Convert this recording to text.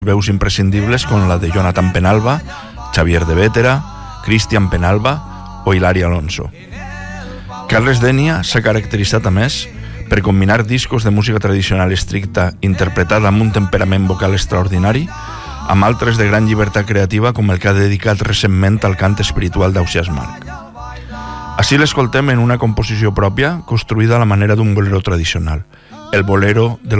veus imprescindibles com la de Jonathan Penalba, Xavier de Vétera, Cristian Penalba o Hilari Alonso. Carles Dénia s'ha caracteritzat, a més, per combinar discos de música tradicional estricta interpretada amb un temperament vocal extraordinari amb altres de gran llibertat creativa, com el que ha dedicat recentment al cant espiritual d'Ausiàs Marc. Així l'escoltem en una composició pròpia construïda a la manera d'un bolero tradicional, el bolero de